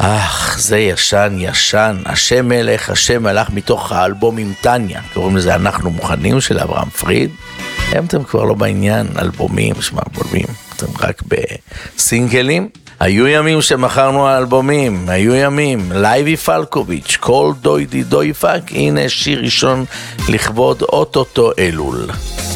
זה ישן, השם מלך, השם מלך מתוך האלבום עם טניה, קוראים לזה אנחנו מוכנים של אברהם פריד. היום אתם כבר לא בעניין אלבומים, אתם רק בסינגלים. היו ימים שמכרנו אלבומים, היו ימים, לייבי פלקוביץ', כל דוי די דוי פאק, הנה שיר ראשון לכבוד אוטוטו אלול.